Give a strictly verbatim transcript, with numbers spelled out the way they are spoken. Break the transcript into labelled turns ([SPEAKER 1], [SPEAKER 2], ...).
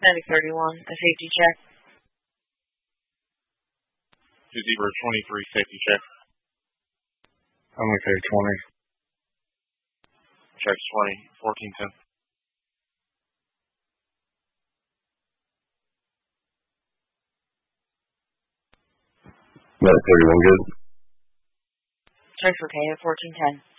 [SPEAKER 1] Medic thirty-one, a safety check.
[SPEAKER 2] two zero twenty-three, safety check.
[SPEAKER 3] I'm going to say twenty.
[SPEAKER 2] Check twenty, fourteen ten.
[SPEAKER 4] Medic thirty-one, good.
[SPEAKER 1] Check's okay at fourteen ten.